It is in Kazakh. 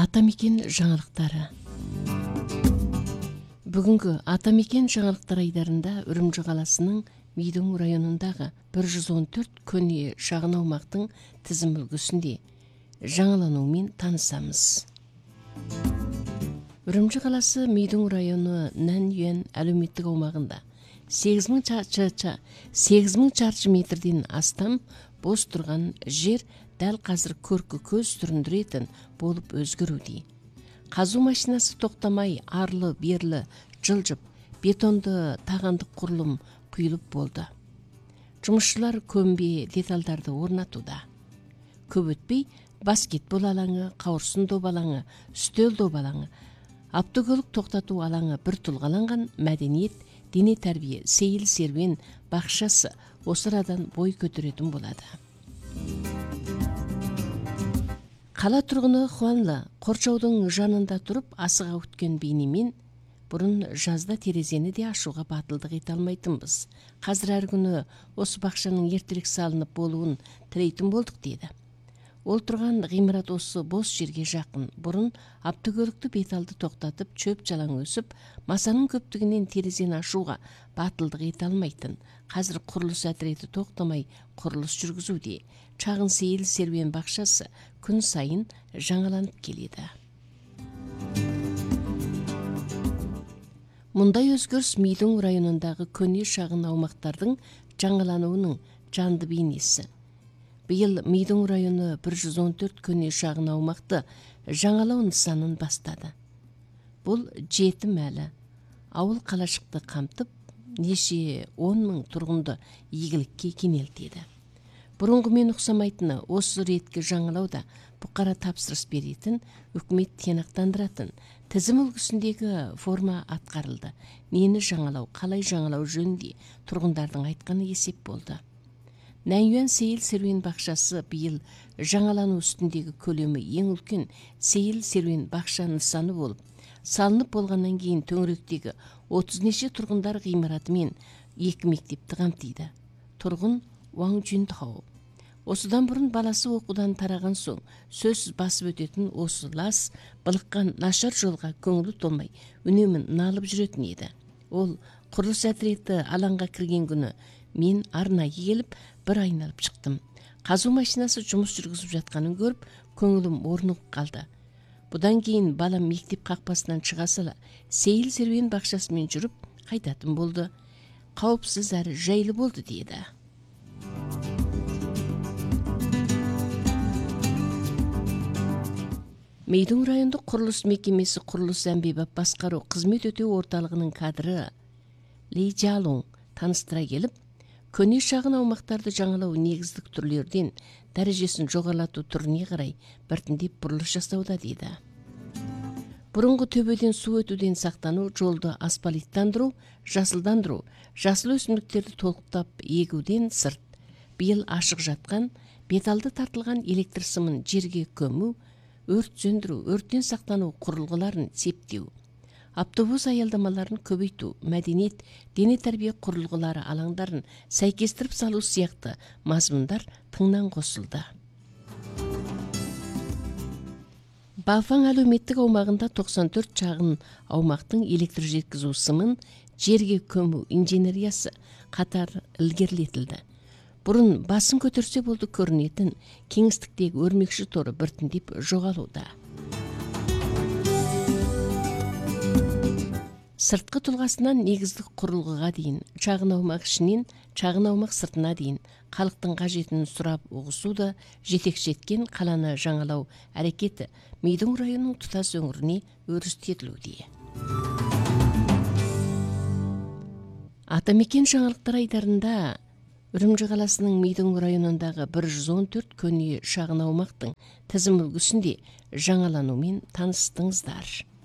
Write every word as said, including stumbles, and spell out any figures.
Атамекен жаңалықтары. Бүгінгі Атамекен жаңалықтар айдарында Үрімжі қаласының Мейдің районындағы бір жүз он төрт көне шағын аумақтың тізім үлгісінде жаңалануымен танысамыз. Үрімжі қаласы Мейдің районы Нән-Юан әлеуметтік аумағында сегіз мың шаршы метрден астам бос тұрған жер дәл қазір көркі көз түріндіретін болып өзгеруде. Қазу машинасы тоқтамай арлы-берлі жылжып, бетонды тағандық құрылым құйылып болды. Жұмысшылар көмбе деталдарды орнатуда. Көп өтпей баскетбол алаңы, қауырсын доп алаңы, үстел доп алаңы, автокөлік тоқтату алаңы бір тұлғаланған мәдениет, дене тәрбие, сейіл серуен бақшасы осы арадан бой көтеретін болады. Қала тұрғыны Хуанла қоршаудың жанында тұрып асыға өткен бейнемен бұрын жазда терезені де ашуға батылдық ете алмайтынбыз. Қазір әр күні осы бақшаның ертерек салынып болуын тілейтін болдық деді. Ол тұрған ғимарат осы бос жерге жақын. Бұрын автокөлікті беталды тоқтатып шөп жалаң өсіп, масаның көптігінен терезені ашуға батылдық ете алмайтын. Қазір құрылыс әтіреті тоқтамай құрылыс жүргізуде. Шағын сейіл серуен бақшасы күн сайын жаңаланып келеді. Мұндай өзгеріс Мейдің районындағы көне шағын аумақтардың жаңалануының жанды бейнесі. Биыл Мейдің районы бір жүз он төрт көне шағын аумақты жаңалау нысанын бастады. Бұл жеті мәлі ауыл қалашықты қамтып, неше он мың тұрғынды игілікке кенелтеді. Бұрынғымен ұқсамайтыны осы ретке жаңалауда бұқара тапсырыс беретін, үкімет тиянақтандыратын тізім үлгісіндегі форма атқарылды. Нені жаңалау, қалай жаңалау жөнінде тұрғындардың айтқаны есеп болды. Нән-Юан сейіл серуен бақшасы биыл жаңалану үстіндегі көлемі ең үлкен сейіл серуен бақша нысаны болып, салынып болғаннан кейін төңіректегі отыз неше тұрғындар ғимараты мен екі мектепті қамтиды. Тұрғын Уаң Жүнтхау. Осыдан бұрын баласы оқудан тараған соң сөзсіз басып өтетін осы лас, былыққан нашар жолға көңілі толмай, үнемін налып жүретін еді. Ол құрылыс әтіреті алаңға кірген күні мен арнайы келіп бір айналып шықтым. Қазу машинасы жұмыс жүргізіп жатқанын көріп, көңілім орнығып қалды. Бұдан кейін балам мектеп қақпасынан шыға сала, сейіл серуен бақшасымен жүріп қайтатын болды. Қауіпсіз әрі жайлы болды деді. Мейдің райондық құрылыс мекемесі құрылыс әмбебап басқару қызмет өтеу орталығының кадры Ли Джалун таныстыра келіп, көне шағын аумақтарды жаңалау негіздік түрлерден дәрежесін жоғарлату түріне қарай біртіндеп бұрылыс жасауда дейді. Бұрынғы төбеден су өтуден сақтану, жолды асфальттандыру, жасылдандыру, жасыл өсімдіктерді толықтап егуден сырт, биыл ашық жатқан беталды тартылған электр сымын жерге көму, өрт сөндіру, өрттен сақтану құрылғыларын септеу, автобус аялдамаларын көбейту, мәдениет, дене тәрбие құрылғылары алаңдарын сәйкестіріп салу сияқты мазмұндар тыңнан қосылды. Бафаң әлеуметтік аумағында тоқсан төрт шағын аумақтың электр жеткізу сымын жерге көму инженериясы қатар ілгерілетілді. Бұрын басын көтерсе болды көрінетін кеңістіктегі өрмекші торы біртіндеп жоғалуда. Сыртқы тұлғасынан негіздік құрылғыға дейін, шағын аумақ ішінен шағын аумақ сыртына дейін халықтың қажетін сұрап ұғысуда жетекші еткен қаланы жаңалау әрекеті Мейдің районының тұтас өңіріне өрістетілуде. Атамекен жаңалықтар айдарында Үрімжі қаласының Мейдің районындағы бір жүз он төрт көне шағын аумақтың тізім үлгісінде жаңаланумен таныстыңыздар.